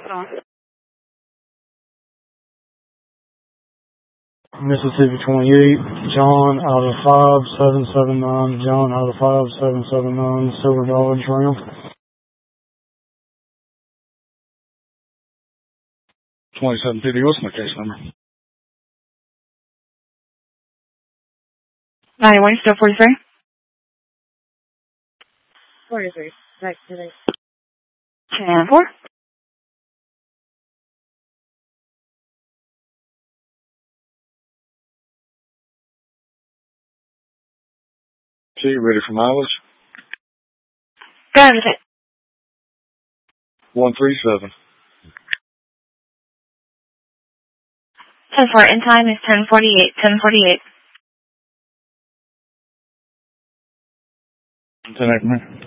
Mississippi 28, John out of 5779, John out of 5779, Silver Dodge Ram. 2750, what's my case number? 91, still 43? 43, back today. 10-4. Okay, ready for mileage? Go ahead with it. 137. 10-4, in time is 10:48, 10:48. 10 after me.